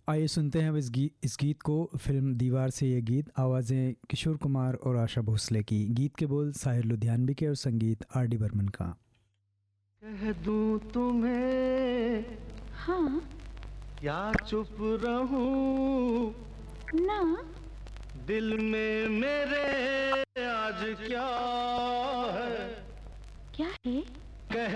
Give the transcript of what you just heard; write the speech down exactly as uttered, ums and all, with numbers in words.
आइए सुनते हैं अब इस गीत इस गीत को। फिल्म दीवार से ये गीत, आवाज़ें किशोर कुमार और आशा भोसले की। गीत के बोल साहिर लुधियानवी के और संगीत आर डी बर्मन का। कह दूं तुम्हें हाँ या चुप रहूं ना, दिल में मेरे आज क्या है? क्या है?